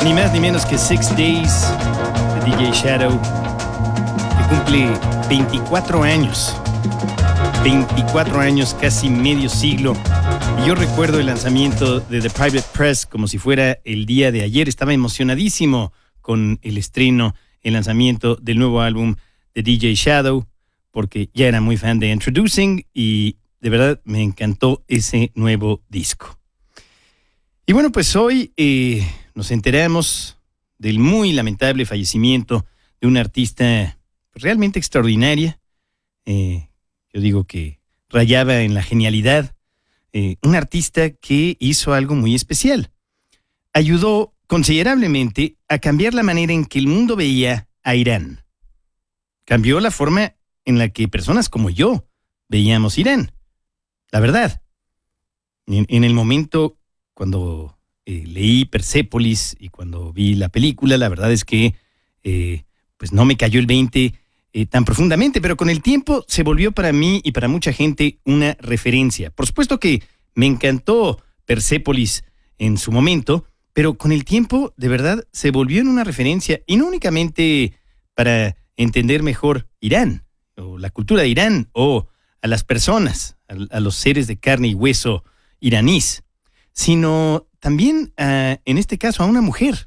Ni más ni menos que 6 Days de DJ Shadow, que cumple 24 años. 24 años, casi medio siglo. Y yo recuerdo el lanzamiento de The Private Press como si fuera el día de ayer. Estaba emocionadísimo con el estreno, el lanzamiento del nuevo álbum de DJ Shadow, porque ya era muy fan de Introducing y de verdad me encantó ese nuevo disco. Y bueno, pues hoy nos enteramos del muy lamentable fallecimiento de una artista realmente extraordinaria. Yo digo que rayaba en la genialidad. Un artista que hizo algo muy especial. Ayudó considerablemente a cambiar la manera en que el mundo veía a Irán. Cambió la forma en la que personas como yo veíamos Irán. La verdad. En el momento cuando leí Persépolis y cuando vi la película, la verdad es que pues no me cayó el 20 tan profundamente, pero con el tiempo se volvió para mí y para mucha gente una referencia. Por supuesto que me encantó Persépolis en su momento, pero con el tiempo de verdad se volvió en una referencia, y no únicamente para entender mejor Irán, o la cultura de Irán, o a las personas, a los seres de carne y hueso iraníes, sino también, en este caso, a una mujer.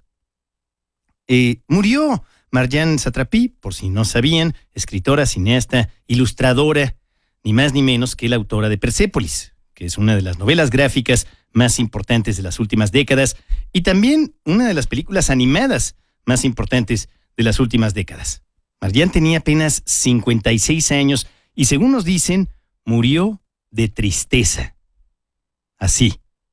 Murió Marjane Satrapi, por si no sabían, escritora, cineasta, ilustradora, ni más ni menos que la autora de Persépolis, que es una de las novelas gráficas más importantes de las últimas décadas y también una de las películas animadas más importantes de las últimas décadas. Marjane tenía apenas 56 años y, según nos dicen, murió de tristeza. Así.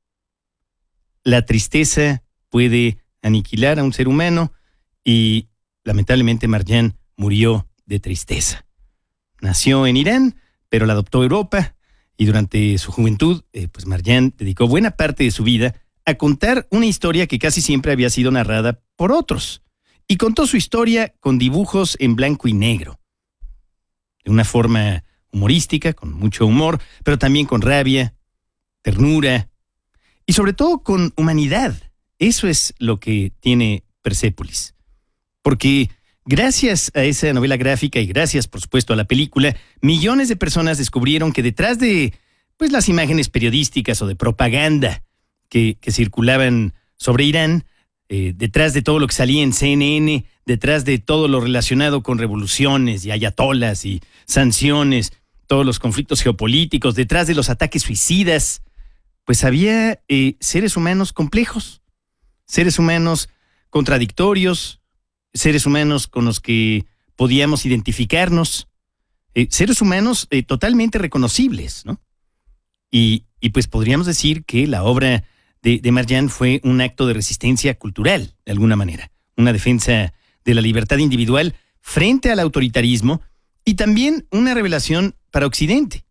La tristeza puede aniquilar a un ser humano y lamentablemente Marjane murió de tristeza. Nació en Irán, pero la adoptó Europa, y durante su juventud, pues Marjane dedicó buena parte de su vida a contar una historia que casi siempre había sido narrada por otros. Y contó su historia con dibujos en blanco y negro. De una forma humorística, con mucho humor, pero también con rabia, ternura y sobre todo con humanidad. Eso es lo que tiene Persépolis. Porque gracias a esa novela gráfica y gracias, por supuesto, a la película, millones de personas descubrieron que detrás de pues, las imágenes periodísticas o de propaganda que circulaban sobre Irán, detrás de todo lo que salía en CNN, detrás de todo lo relacionado con revoluciones y ayatolas y sanciones, todos los conflictos geopolíticos, detrás de los ataques suicidas, pues había seres humanos complejos, seres humanos contradictorios, seres humanos con los que podíamos identificarnos, seres humanos totalmente reconocibles, ¿no? Y pues podríamos decir que la obra de Marjane fue un acto de resistencia cultural, de alguna manera, una defensa de la libertad individual frente al autoritarismo y también una revelación para Occidente.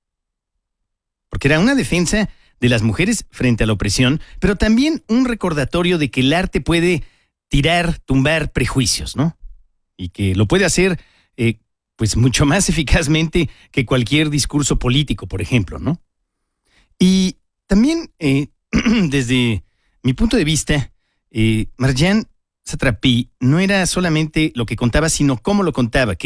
Porque era una defensa de las mujeres frente a la opresión, pero también un recordatorio de que el arte puede tumbar prejuicios, ¿no? Y que lo puede hacer, pues, mucho más eficazmente que cualquier discurso político, por ejemplo, ¿no? Y también, desde mi punto de vista, Marjane Satrapi no era solamente lo que contaba, sino cómo lo contaba, que